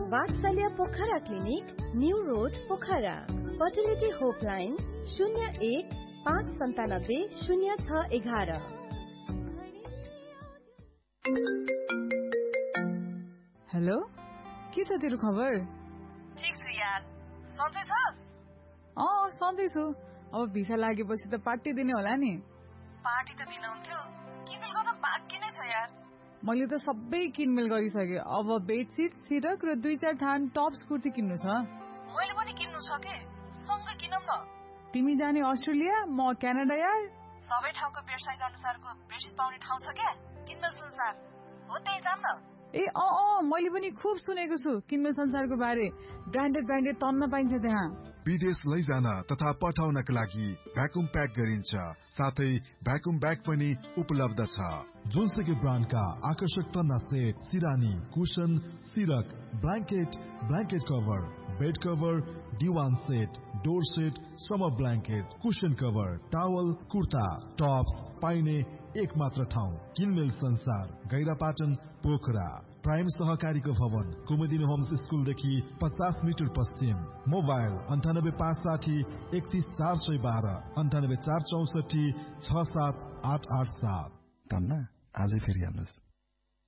वात्सल्य Pokhara clinic, new road Pokhara. Fertility होपलाइन 01-597-0611। Hello, के छ तेरो खबर? ठीक छु यार, सन्चै छस्? सन्चै छु। अब भिसा लागेपछि त पार्टी दिने होला नि। पार्टी त दिनुहुन्थ्यो, किनमेल गर्न बाँकी नै छ यार। मैले त सबै किनमेल गरिसकेँ। अब बेडसिट, सिरक र 2-4 थान टप्स कुर्ती किन्नु छ। मैले पनि किन्नु छ के, सँगै किनौँ न। तिमी जाने अस्ट्रेलिया, म क्यानाडा यार। सबै ठाउँको वेबसाइट अनुसारको बेडसिट पाउने ठाउँ छ क्या, किनमेल संसार हो, त्यही जाम न। मैले पनि खुब सुनेको छु किनमेल संसारको बारे। ब्रान्डेड तन्न पाइन्छ त्यहाँ। विदेश लैजान तथा पठाउनका लागि भ्याकुम प्याक गरिन्छ, साथै भ्याकुम ब्याग पनि उपलब्ध छ। जुनसुकै ब्रान्डका आकर्षक तन्ना set, सिरानी, cushion, सिरक, blanket cover, bed cover, दिवान set, door set, summer blanket, cushion cover, towel, kurta, Tops पाइने एक मात्र ठाउँ किनमेल संसार, गैरापाटन, पोखरा। प्राइम सहकारीको भवन, कुमुदिनी होम्स स्कुलदेखि 50 मिटर पश्चिम। मोबाइल 9856031412, 9846467887। तन्ना आजै फेरि हाल्नुहोस्।